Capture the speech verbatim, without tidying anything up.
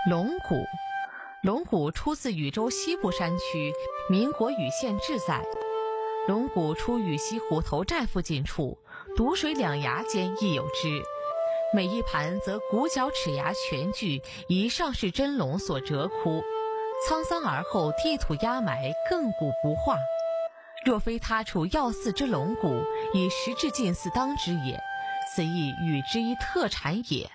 龙骨，龙骨出自禹州西部山区，民国禹县志载。龙骨出禹西虎头寨附近处，毒水两崖间亦有之。每一盘则骨角齿牙全具，以上是真龙所折窟。沧桑而后地土压埋，亘古不化。若非他处要祀之龙骨，以实质近似当之也。此亦禹之一特产也。